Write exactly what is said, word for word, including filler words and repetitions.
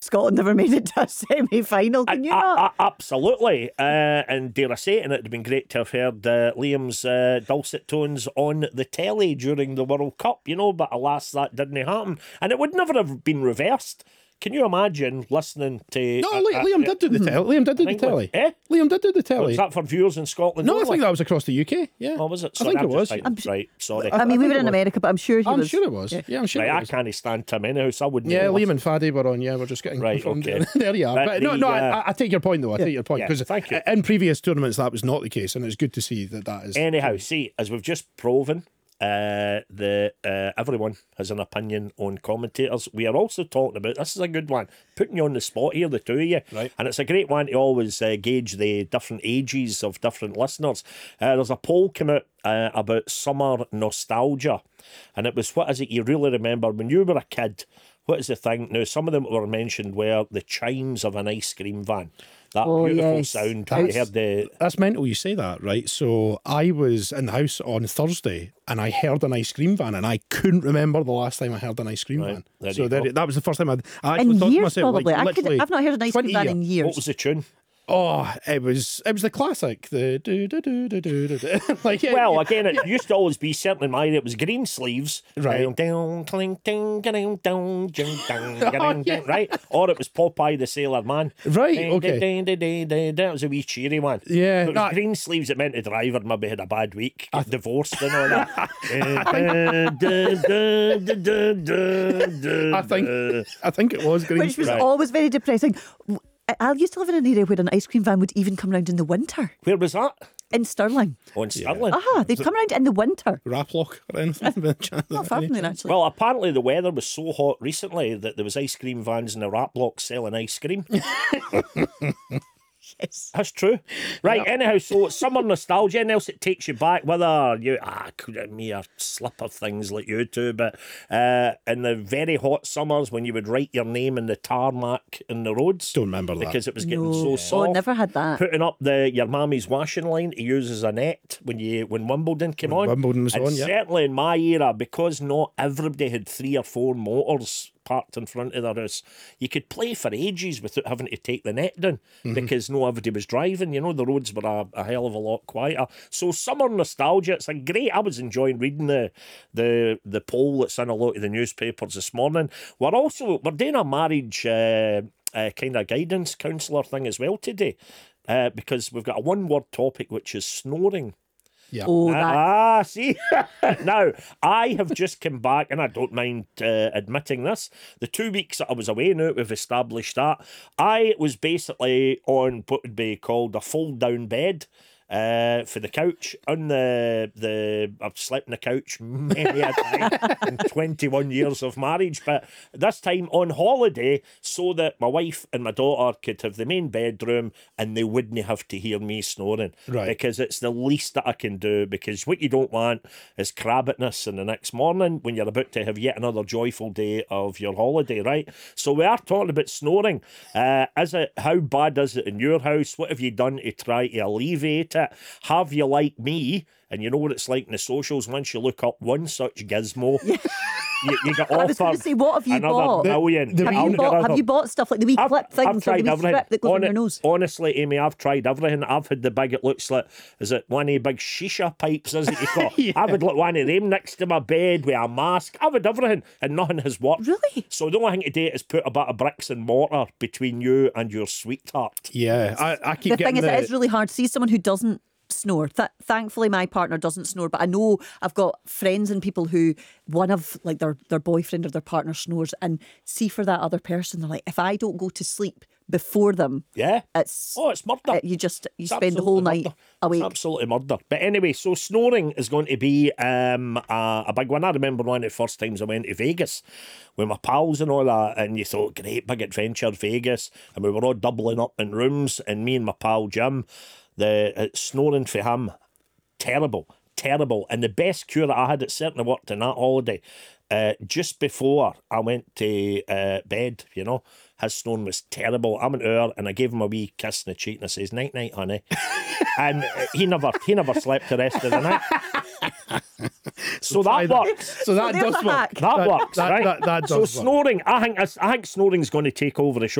Scotland never made it to a semi-final. Can you I, not? I, absolutely. Uh, and dare I say it, and it'd have been great to have heard uh, Liam's uh, dulcet tones on the telly during the World Cup, you know, but alas, that didn't happen. And it would never have been reversed. Can you imagine listening to... No, uh, Li- uh, Liam did do the telly. Liam did do the England. telly. Eh? Liam did do the telly. Was that for viewers in Scotland? No, I only? think that was across the U K. Yeah. Oh, was it? I think I'm it just was. thinking- I'm s- Right, sorry. I mean, we I were think in it was. America, but I'm sure he I'm was. sure it was. Yeah, I'm sure Right, it I was. can't stand him anyhow, so I wouldn't Yeah, know. Liam and Faddy were on. Yeah, we're just getting Right, confirmed. okay. There you are. But But no, the, no, uh, I, I take your point though. I take your point Yeah, because thank you. in previous tournaments that was not the case, and it's good to see that that is. Anyhow, see, as we've just proven, uh, the uh, everyone has an opinion on commentators. We are also talking about, this is a good one, putting you on the spot here, the two of you. Right. And it's a great one to always uh, gauge the different ages of different listeners. Uh, there's a poll come out uh, about summer nostalgia. And it was, what is it you really remember when you were a kid? What is the thing? Now, some of them that were mentioned were the chimes of an ice cream van. That Oh, beautiful yes. sound. That's- You heard the... That's mental you say that, right? So I was in the house on Thursday and I heard an ice cream van and I couldn't remember the last time I heard an ice cream Right, van. there So you there, go. that was the first time I'd, I actually In thought to years, myself, probably. like, I could, literally I've not heard an ice cream twenty van in years. years. What was the tune? Oh, it was it was the classic. The do do do do do do. do. Like yeah, Well, yeah. again, it used to always be, certainly in my area, it was Green Sleeves. Right. Down, down, clink, ding, ding, down, ding, ding, Oh, ding, yeah. ding, right? Or it was Popeye the Sailor Man. Right, Ding, okay. ding, ding, ding, ding, That was a wee cheery one. Yeah, But it was that- Green Sleeves that meant the driver maybe had a bad week, got divorced and all that. Eh, da, da, da, da, da, da, I think da. I think it was green. Which was Right. always very depressing. W- I I used to live in an area where an ice cream van would even come round in the winter Where was that? in Stirling. On Stirling. Ah, they'd come round in the winter. Raplock or anything. Not far from there, actually. Well, apparently the weather was so hot recently that there was ice cream vans in the rap block selling ice cream. Yes. That's true. Right, anyhow, so summer nostalgia, and else it takes you back, whether you, ah, could me a slip of things like you two, but uh, in the very hot summers when you would write your name in the tarmac in the roads. Don't remember that. Because it was getting No. so Oh, soft. never had that. Putting up the your mammy's washing line to use as a net when you when Wimbledon came When on. Wimbledon was and on, yeah. certainly in my era, because not everybody had three or four motors parked in front of their house, you could play for ages without having to take the net down Mm-hmm. because no everybody was driving. You know, the roads were a, a hell of a lot quieter. So summer nostalgia, it's a great. I was enjoying reading the the the poll that's in a lot of the newspapers this morning. We're also we're doing a marriage uh, uh, kind of guidance counsellor thing as well today. Uh, because we've got a one-word topic which is snoring. Yeah. Oh, that. Ah, see? Now, I have just come back, and I don't mind uh, admitting this. The two weeks that I was away now, we've established that. I was basically on what would be called a fold-down bed. Uh, for the couch on the the I've slept on the couch many a time in twenty-one years of marriage, but this time on holiday so that my wife and my daughter could have the main bedroom and they wouldn't have to hear me snoring. Right. Because it's the least that I can do, because what you don't want is crabbitness in the next morning when you're about to have yet another joyful day of your holiday, right? So we are talking about snoring. Uh, is it, how bad is it in your house? What have you done to try to alleviate it? Have you, like me, and you know what it's like in the socials, once you look up one such gizmo, you, you get I was going offered to say, what have you another bought? million. The- Have I'll you, get bought, another- have you bought stuff like the wee I've, clip things I've or tried the wee everything. strip that goes on Hon- your nose? Honestly, Amy, I've tried everything. I've had the big, it looks like, is it one of the big shisha pipes, is it you call? Yeah. I've had like one of them next to my bed with a mask. I've had everything and nothing has worked. Really? So the only thing to do is put a bit of bricks and mortar between you and your sweetheart. Yeah, I, I keep The getting thing is, the, it is really hard. See someone who doesn't snore. Th- thankfully, my partner doesn't snore, but I know I've got friends and people who one of like their their boyfriend or their partner snores, and see for that other person, they're like, if I don't go to sleep before them, Yeah? it's Oh, it's murder. uh, you just you It's spend the whole absolutely night murder. awake. It's absolutely murder. But anyway, so snoring is going to be um, a, a big one. I remember one of the first times I went to Vegas with my pals and all that, and you thought, great, big adventure, Vegas. And we were all doubling up in rooms, and me and my pal Jim, the uh, snoring for him, terrible, terrible. And the best cure that I had, it certainly worked on that holiday, uh, just before I went to uh, bed, you know, his snoring was terrible. I went out and I gave him a wee kiss in the cheek and I says, night, night, honey. And uh, he never he never slept the rest of the night. So try that that. works. So that there's does a work. hack. That, That- works, that- right? that- that so does work. snoring, I think I think snoring's going to take over the show.